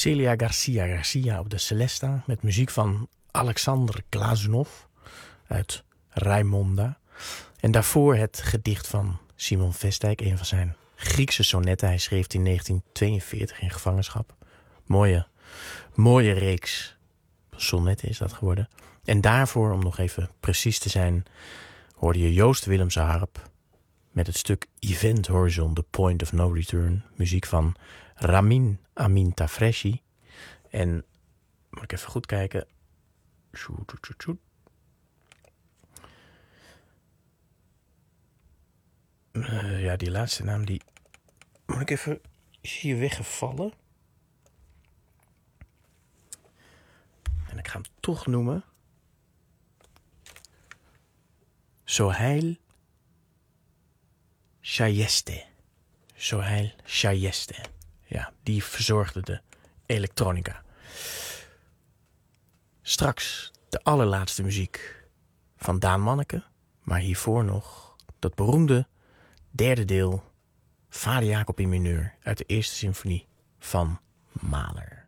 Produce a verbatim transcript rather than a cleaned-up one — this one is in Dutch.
Celia Garcia Garcia op de Celesta met muziek van Alexander Glazunov uit Raimonda. En daarvoor het gedicht van Simon Vestdijk, een van zijn Griekse sonnetten. Hij schreef in negentien tweeënveertig in gevangenschap. Mooie, mooie reeks sonnetten is dat geworden. En daarvoor, om nog even precies te zijn, hoorde je Joost Willemse harp met het stuk Event Horizon, The Point of No Return. Muziek van Ramin Amin Tafreshi. En moet ik even goed kijken. Shoot, shoot, shoot. Uh, ja, die laatste naam die moet ik even, is hier weggevallen. En ik ga hem toch noemen. Sohail Shayeste. Sohail Shayeste. Ja, die verzorgde de elektronica. Straks de allerlaatste muziek van Daan Manneke. Maar hiervoor nog dat beroemde derde deel, Vader Jacob in mineur uit de eerste symfonie van Mahler.